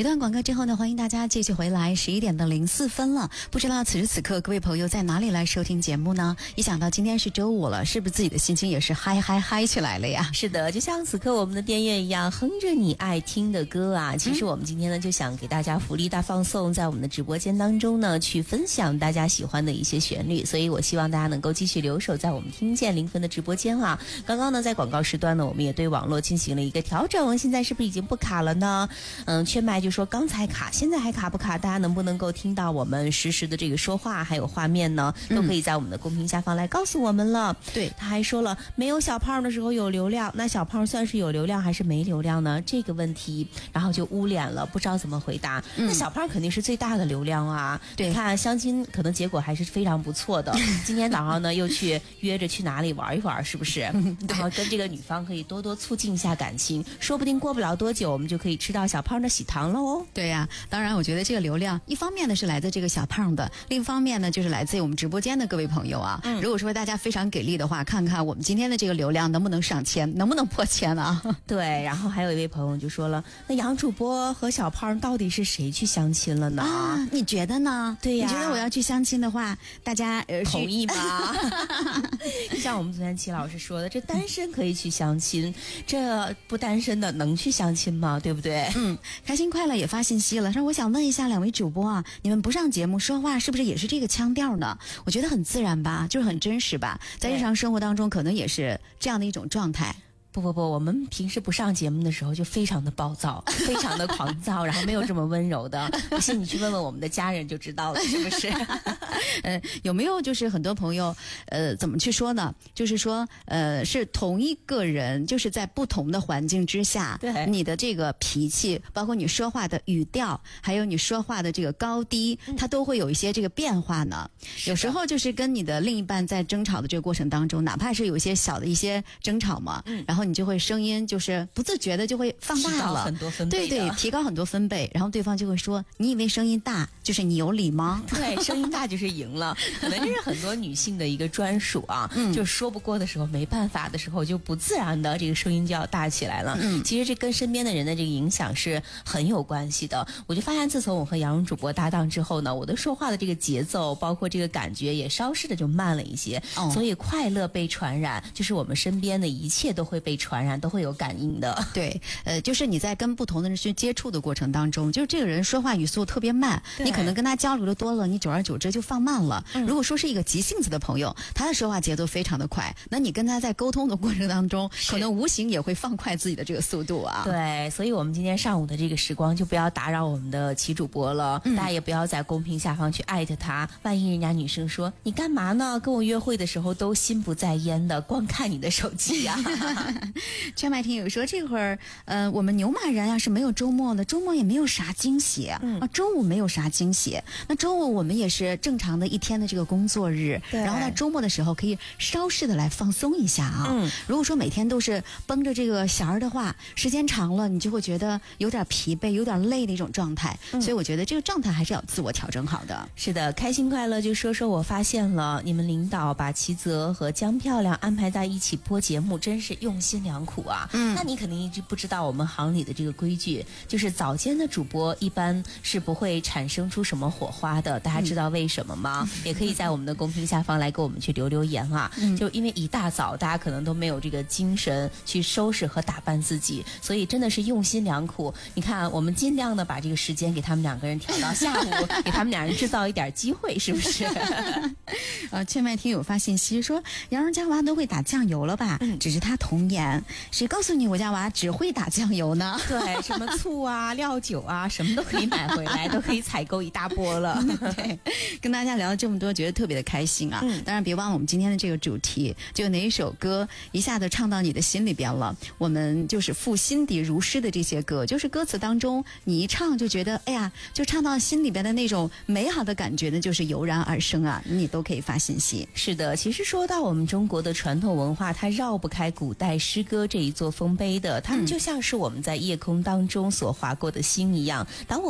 一段广告之后呢，欢迎大家继续回来，11:04了。不知道此时此刻各位朋友在哪里来收听节目呢？一想到今天是周五了，是不是自己的心情也是嗨起来了呀？ 是的，就像此刻我们的电乐一样，哼着你爱听的歌啊。其实我们今天呢，就想给大家福利大放送，在我们的直播间当中呢，去分享大家喜欢的一些旋律。所以我希望大家能够继续留守在我们听见零分的直播间啊。刚刚呢，在广告时段呢，我们也对网络进行了一个调整，现在是不是已经不卡了呢？圈麦就说刚才卡，现在还卡不卡？大家能不能够听到我们实时的这个说话还有画面呢？都可以在我们的公屏下方来告诉我们了。 对， 他还说了，没有小胖的时候有流量，那小胖算是有流量还是没流量呢？这个问题，然后就捂脸了，不知道怎么回答。那小胖肯定是最大的流量啊！ 对， 你看相亲可能结果还是非常不错的。今天早上呢又去约着去哪里玩一玩，是不是？然后跟这个女方可以多多促进一下感情，说不定过不了多久，我们就可以吃到小胖的喜糖了哦。 对呀，当然我觉得这个流量一方面呢是来自这个小胖的，另一方面呢就是来自于我们直播间的各位朋友啊。如果说大家非常给力的话，看看我们今天的这个流量能不能上千，能不能破千啊？ 对，然后还有一位朋友就说了，那杨主播和小胖到底是谁去相亲了呢？ 啊，你觉得呢？ 对呀， 你觉得我要去相亲的话，大家同意吗？就像我们昨天齐老师说的，这单身可以去相亲，这不单身的能去相亲吗？对不对？ 开心快乐也发信息了，说我想问一下两位主播啊，你们不上节目说话是不是也是这个腔调呢？我觉得很自然吧，就是很真实吧，在日常生活当中可能也是这样的一种状态。 不，我们平时不上节目的时候就非常的暴躁，非常的狂躁，然后没有这么温柔的。不信你去问问我们的家人就知道了，是不是？ 有没有就是很多朋友怎么去说呢？就是说是同一个人，就是在不同的环境之下， 对你的这个脾气，包括你说话的语调，还有你说话的这个高低，它都会有一些这个变化呢。有时候就是跟你的另一半在争吵的这个过程当中，哪怕是有一些小的一些争吵嘛，然后你就会声音就是不自觉的就会放大了， 提高很多分贝， 对，提高很多分贝，然后对方就会说，你以为声音大就是你有理吗？ 对，声音大就是赢了，可能这是很多女性的一个专属啊，就说不过的时候，没办法的时候，就不自然的这个声音就要大起来了。其实这跟身边的人的这个影响是很有关系的。我就发现，自从我和杨蓉主播搭档之后呢，我的说话的这个节奏，包括这个感觉，也稍适的就慢了一些。所以快乐被传染，就是我们身边的一切都会被传染，都会有感应的。 对，就是你在跟不同的人去接触的过程当中，就是这个人说话语速特别慢，你可能跟他交流的多了，你久而久之就放慢了。如果说是一个急性子的朋友，他的说话节奏非常的快，那你跟他在沟通的过程当中，可能无形也会放快自己的这个速度啊。 对，所以我们今天上午的这个时光就不要打扰我们的齐主播了，大家也不要在公屏下方去艾特他，万一人家女生说你干嘛呢？跟我约会的时候都心不在焉的，光看你的手机呀。 圈麦听友说这会儿我们牛马人啊是没有周末的，周末也没有啥惊喜周五没有啥惊喜，那周五我们也是正常的一天的这个工作日，然后在周末的时候可以稍事的来放松一下啊。如果说每天都是绷着这个弦儿的话，时间长了你就会觉得有点疲惫有点累的一种状态，所以我觉得这个状态还是要自我调整好的。 是的，开心快乐就说说我发现了你们领导把齐泽和江漂亮安排在一起播节目，真是用心良苦啊。那你肯定一直不知道我们行里的这个规矩，就是早间的主播一般是不会产生出什么火花的，大家知道为什么吗？也可以在我们的公屏下方来给我们去留言啊。就因为一大早大家可能都没有这个精神去收拾和打扮自己，所以真的是用心良苦。你看我们尽量的把这个时间给他们两个人调到下午，给他们两人制造一点机会，是不是？ 圈麦听友发信息说，杨蓉家娃都会打酱油了吧？只是他童颜，谁告诉你我家娃只会打酱油呢？ 对，什么醋啊、料酒啊，什么都可以买回来，都可以采购一大波了。 对，跟大家聊了这么多，觉得特别的开心啊。当然别忘了我们今天的这个主题，就哪一首歌一下子唱到你的心里边了，我们就是赋心底如诗的这些歌，就是歌词当中你一唱就觉得哎呀，就唱到心里边的那种美好的感觉呢，就是油然而生啊，你都可以发信息。 是的，其实说到我们中国的传统文化，它绕不开古代诗歌这一座丰碑的，它们就像是我们在夜空当中所划过的星一样。当我